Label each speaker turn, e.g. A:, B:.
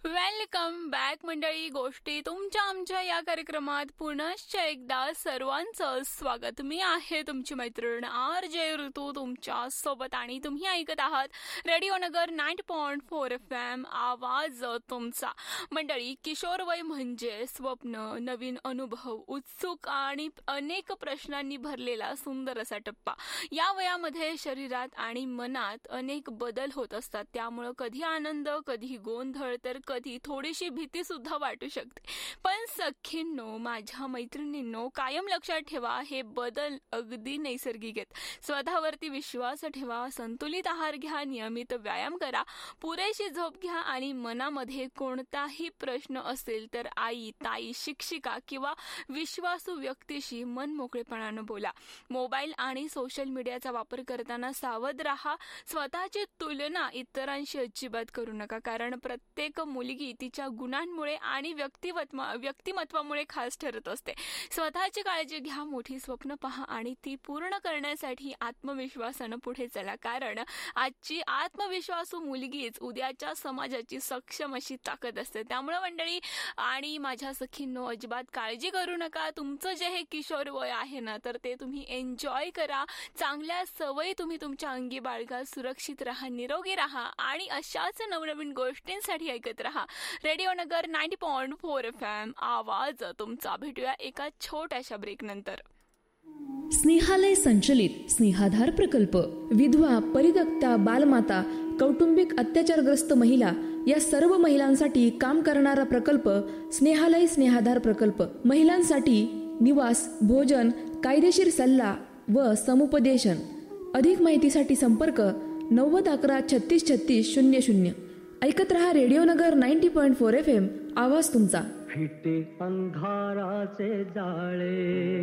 A: Welcome back मंडळी. गोष्टी तुमच्या आमच्या या कार्यक्रमात पुनश्च एकदा सर्वांचं स्वागत. मी आहे तुमची मैत्रीण RJ ऋतू तुमच्या सोबत आणि तुम्ही ऐकत आहात रेडिओ नगर 90.4 FM आवाज तुमचा. मंडळी, किशोरवय म्हणजे स्वप्न, नवीन अनुभव, उत्सुक आणि अनेक प्रश्नांनी भरलेला सुंदर असा टप्पा. या वयामध्ये शरीरात आणि मनात अनेक बदल होत असतात. त्यामुळं कधी आनंद, कधी गोंधळ, तर कधी थोडीशी भीती सुद्धा वाटू शकते. पण सखींनो, माझ्या मैत्रिणींनो, कायम लक्षात ठेवा, हे बदल अगदी नैसर्गिक आहेत. स्वतःवरती विश्वास ठेवा, संतुलित आहार घ्या, नियमित व्यायाम करा, पुरेशी झोप घ्या आणि मनामध्ये कोणताही प्रश्न असेल तर आई, ताई, शिक्षिका किंवा विश्वासू व्यक्तीशी मन मोकळेपणानं बोला. मोबाईल आणि सोशल मीडियाचा वापर करताना सावध राहा. स्वतःची तुलना इतरांशी अजिबात करू नका, कारण प्रत्येक मुलगी तिच्या गुणांमुळे आणि व्यक्तिमत्वामुळे खास ठरत असते. स्वतःची काळजी घ्या, मोठी स्वप्न पहा आणि ती पूर्ण करण्यासाठी आत्मविश्वासानं पुढे चला, कारण आजची आत्मविश्वासू मुलगीच उद्याच्या समाजाची सक्षम अशी ताकद असते. त्यामुळे मंडळी आणि माझ्या सखींनो, अजिबात काळजी करू नका. तुमचं जे हे किशोर वय आहे ना, तर ते तुम्ही एन्जॉय करा. चांगल्या सवयी तुम्ही तुमच्या अंगी बाळगा. सुरक्षित राहा, निरोगी राहा आणि अशाच नवनवीन गोष्टींसाठी ऐकत राहा रेडिओ नगर 90.4 FM आवाज तुमचा. भेटूया एका छोट्याशा ब्रेक नंतर.
B: स्नेहालय संचलित स्नेहाधार प्रकल्प. विधवा, परित्यक्ता, बालमाता, कौटुंबिक अत्याचारग्रस्त महिला या सर्व महिलांसाठी काम करणारा प्रकल्प स्नेहालय स्नेहाधार प्रकल्प. महिलांसाठी निवास, भोजन, कायदेशीर सल्ला व समुपदेशन. अधिक माहितीसाठी संपर्क 9011363600. ऐकत रहा रेडिओ नगर 90.4 FM आवाज तुमचा.
C: फिटे अंधाराचे जाळे